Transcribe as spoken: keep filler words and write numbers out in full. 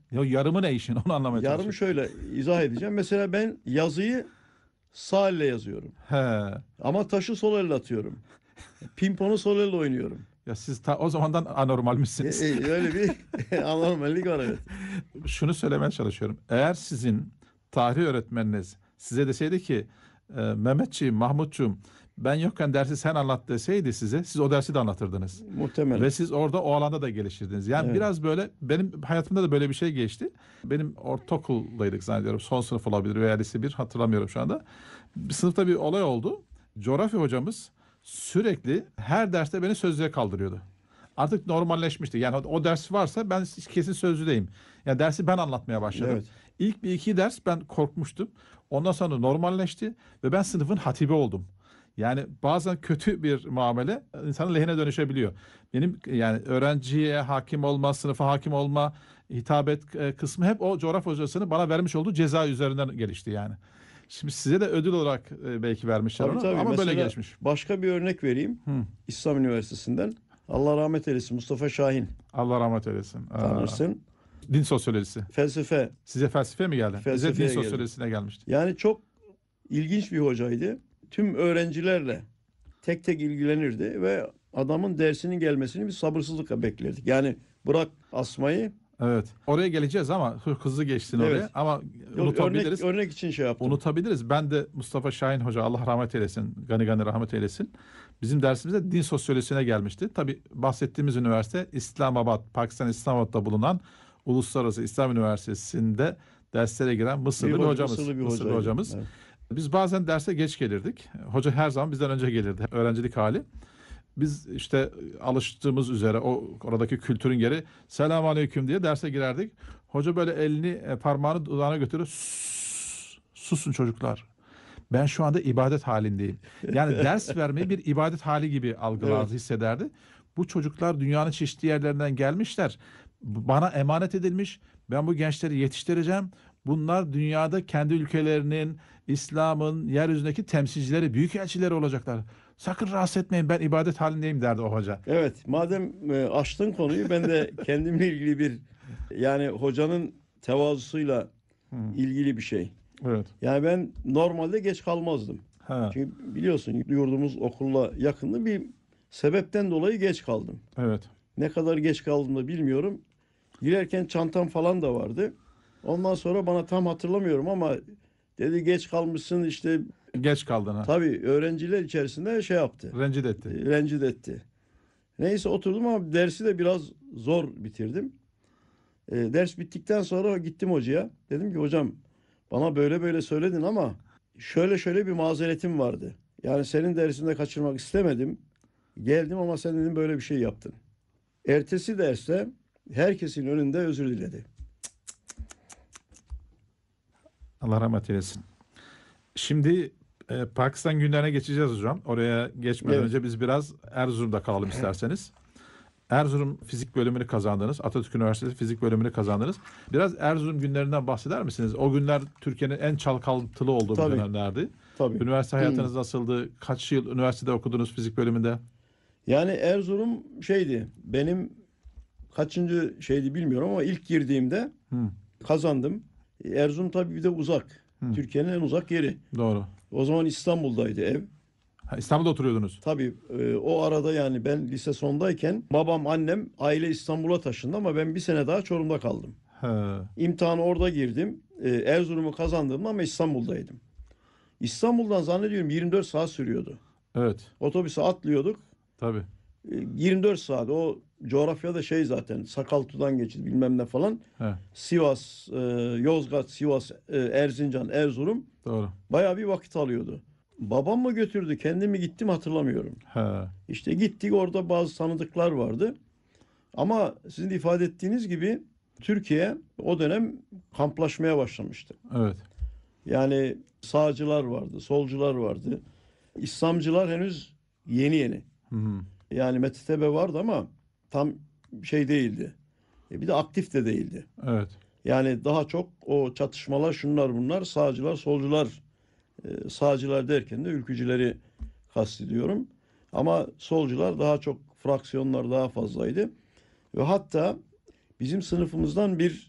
Ya yarımı ne işin? Onu anlamaya Yarımı çalışıyorum. şöyle izah edeceğim. Mesela ben yazıyı sağ elle yazıyorum. He. Ama taşı sol elle atıyorum. Pimponu sol elle oynuyorum. Ya siz ta o zamandan E, anormalmişsiniz. e, öyle bir anormallik var, evet. Şunu söylemeye çalışıyorum. Eğer sizin tarih öğretmeniniz size deseydi ki e, Mehmetçiğim, Mahmutçuğum ben yokken dersi sen anlat deseydi size, siz o dersi de anlatırdınız. Ve Muhtemelen. siz orada o alanda da geliştirdiniz. Yani Evet. biraz böyle benim hayatımda da böyle bir şey geçti. Benim ortaokuldaydık zannediyorum. Son sınıf olabilir veya lise bir, hatırlamıyorum şu anda. Bir sınıfta bir olay oldu. Coğrafya hocamız sürekli her derste beni sözlüğe kaldırıyordu. Artık normalleşmişti. Yani o, o ders varsa ben kesin sözlüdeyim. Yani dersi ben anlatmaya başladım. Evet. İlk bir iki ders ben korkmuştum. Ondan sonra normalleşti ve ben sınıfın hatibi oldum. Yani bazen kötü bir muamele insanın lehine dönüşebiliyor. Benim yani öğrenciye hakim olma, sınıfa hakim olma, hitabet e, kısmı hep o coğrafya hocasının bana vermiş olduğu ceza üzerinden gelişti yani. Şimdi size de ödül olarak e, belki vermişler Tabii onu tabii. ama böyle Mesela gelişmiş. başka bir örnek vereyim. Hı. İslam Üniversitesi'nden. Allah rahmet eylesin, Mustafa Şahin, Allah rahmet eylesin. Aa, tanırsın. din sosyolojisi. Felsefe, Size felsefe mi geldi? Bize din felsefeye geldi. sosyolojisine gelmişti. Yani çok ilginç bir hocaydı. Tüm öğrencilerle tek tek ilgilenirdi ve adamın dersinin gelmesini biz sabırsızlıkla beklerdik. Yani bırak asmayı. Evet. Oraya geleceğiz ama hı- hızlı geçsin Evet. oraya. Ama Yok, örnek unutabiliriz. örnek için şey yaptım. Unutabiliriz. Ben de Mustafa Şahin Hoca Allah rahmet eylesin. Gani gani rahmet eylesin. Bizim dersimizde din sosyolojisine gelmişti. Tabii bahsettiğimiz üniversite İslamabad, Pakistan İslamabad'da bulunan Uluslararası İslam Üniversitesi'nde derslere giren Bir Mısırlı bir hoca, hocamız. Mısırlı bir Mısırlı hocaydı. hocamız. Evet. Biz bazen derse geç gelirdik. Hoca her zaman bizden önce gelirdi. Öğrencilik hali. Biz işte alıştığımız üzere o oradaki kültürün geri selamun aleyküm diye derse girerdik. Hoca böyle elini e, parmağını dudağına götürür. "Sus, susun çocuklar. Ben şu anda ibadet halindeyim." Yani ders vermeyi bir ibadet hali gibi algılardı, Evet. hissederdi. Bu çocuklar dünyanın çeşitli yerlerinden gelmişler. Bana emanet edilmiş. Ben bu gençleri yetiştireceğim. Bunlar dünyada kendi ülkelerinin, İslam'ın yeryüzündeki temsilcileri, büyükelçileri olacaklar. Sakın rahatsız etmeyin, ben ibadet halindeyim derdi o hoca. Evet. Madem e, açtın konuyu, ben de kendimle ilgili bir, yani hocanın tevazusuyla Hı, ilgili bir şey. evet. Yani ben normalde geç kalmazdım. Ha, Çünkü biliyorsun yurdumuz okulla yakındı, bir sebepten dolayı geç kaldım. evet. Ne kadar geç kaldım da bilmiyorum. Girerken çantam falan da vardı. Ondan sonra bana tam hatırlamıyorum ama dedi geç kalmışsın işte, Geç kaldın ha. tabii öğrenciler içerisinde şey yaptı. Rencide e, etti. Rencide etti. Neyse oturdum ama dersi de biraz zor bitirdim. E, ders bittikten sonra gittim hocaya. Dedim ki hocam, bana böyle böyle söyledin ama şöyle şöyle bir mazeretim vardı. Yani senin dersinde kaçırmak istemedim. Geldim ama sen dedim böyle bir şey yaptın. Ertesi derste herkesin önünde özür diledi. Allah rahmet eylesin. Şimdi e, Pakistan günlerine geçeceğiz hocam. Oraya geçmeden Evet. önce biz biraz Erzurum'da kalalım isterseniz. Erzurum fizik bölümünü kazandınız. Atatürk Üniversitesi fizik bölümünü kazandınız. Biraz Erzurum günlerinden bahseder misiniz? O günler Türkiye'nin en çalkantılı olduğu bir Tabii. dönemlerdi. Tabii. Üniversite Hmm. hayatınız nasıldı? Kaç yıl üniversitede okudunuz fizik bölümünde? Yani Erzurum şeydi. Benim kaçıncı şeydi bilmiyorum ama ilk girdiğimde Hı, kazandım. Erzurum tabii bir de uzak. hı, Türkiye'nin en uzak yeri. doğru. O zaman İstanbul'daydı ev. Ha, İstanbul'da oturuyordunuz. Tabii e, o arada, yani ben lise sondayken babam annem aile İstanbul'a taşındı ama ben bir sene daha Çorum'da kaldım. He, İmtihanı orada girdim. E, Erzurum'u kazandım ama İstanbul'daydım. İstanbul'dan zannediyorum yirmi dört saat sürüyordu. evet. Otobüse atlıyorduk. Tabii. E, yirmi dört saat, o coğrafyada şey zaten Sakaltu'dan geçti bilmem ne falan. He, Sivas, e, Yozgat, Sivas, e, Erzincan, Erzurum doğru. bayağı bir vakit alıyordu. Babam mı götürdü, kendim mi gittim hatırlamıyorum. He, İşte gittik, orada bazı tanıdıklar vardı. Ama sizin ifade ettiğiniz gibi Türkiye o dönem kamplaşmaya başlamıştı. evet. Yani sağcılar vardı, solcular vardı. İslamcılar henüz yeni yeni. Hı hı, Yani M T T B vardı ama tam şey değildi. E bir de aktif de değildi. evet. Yani daha çok o çatışmalar, şunlar bunlar, sağcılar, solcular, e, sağcılar derken de ülkücüleri kastediyorum. Ama solcular daha çok, fraksiyonlar daha fazlaydı. Ve hatta bizim sınıfımızdan bir